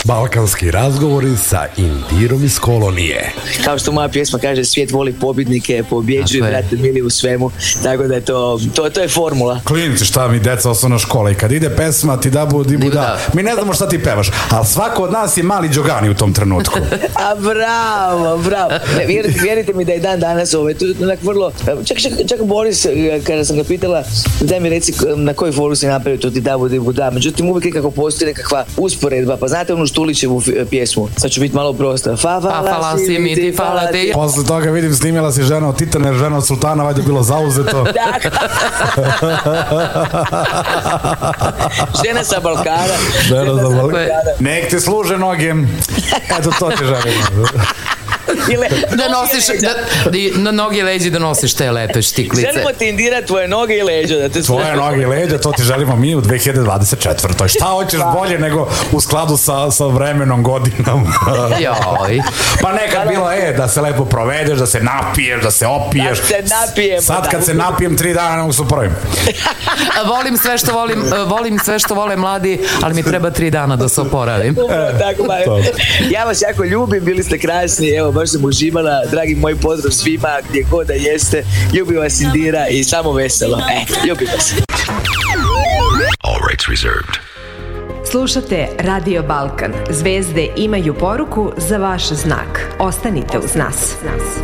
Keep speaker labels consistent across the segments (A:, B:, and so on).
A: Balkanski razgovori sa Indirom iz kolonije.
B: Kao što moja pjesma kaže, svijet voli pobjednike, pobjeđuju, brate mili, u svemu. Tako da je to je formula.
A: Klinici, šta mi deca osnovna škola, i kad ide pesma ti dabu dibu da. Mi ne znamo šta ti pevaš, ali svako od nas je mali Đogani u tom trenutku.
B: A bravo. Vjerujte mi da je dan danas to onak vrlo. Čak Boris, kada sam ga pitala, daj mi reci na koju foru si napravio to ti dabu dibu da. Međutim, uvijek nekako postoji nekakva usporedba. Pa znate onu Štulićevu pjesmu? Sad ću biti malo prosta. Fala si mi ti, fala ti.
A: Posle toga vidim, snimila si žena od Titana, žena od Sultana, valjda bilo zauzeto.
B: Žena sa Balkana.
A: Nek te služe noge. Eto, to ti želimo.
C: Da nosiš na noge i leđe, da nosiš te lepe štiklice.
B: Želimo ti, Indira, tvoje noge i leđa.
A: Tvoje noge i leđa, to ti želimo mi u 2024. Šta hoćeš bolje nego u skladu sa vremenom, godinom? Pa nekad bilo da se lepo provedeš, da se napiješ, da se opiješ.
B: Da se napijemo.
A: Sad kad se napijem 3 dana ne mogu se upravim.
C: Volim sve što vole mladi, ali mi treba 3 dana da se oporavim.
B: Ja vas jako ljubim, bili ste krasni, evo, baš sam uživala, dragi moj pozdrav svima, gdje god da jeste, ljubim vas Indira i samo veselo, ljubim vas.
D: All rights reserved.
E: Slušate Radio Balkan. Zvezde imaju poruku za vaš znak. Ostanite uz nas.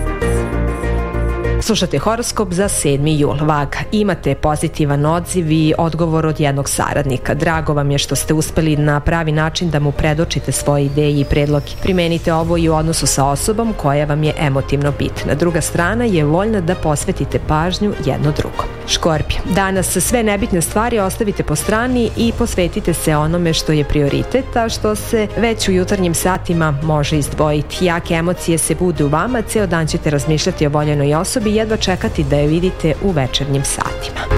E: Slušate horoskop za 7. jul. Vaga, imate pozitivan odziv i odgovor od jednog saradnika. Drago vam je što ste uspeli na pravi način da mu predočite svoje ideje i predloge. Primenite ovo i u odnosu sa osobom koja vam je emotivno bitna. Druga strana je voljna da posvetite pažnju jedno drugom. Škorpije, danas sve nebitne stvari ostavite po strani i posvetite se onome što je prioritet, a što se već u jutarnjim satima može izdvojiti. Jake emocije se budu u vama, ceo dan ćete razmišljati o voljenoj osobi i jedva čekati da je vidite u večernjim satima.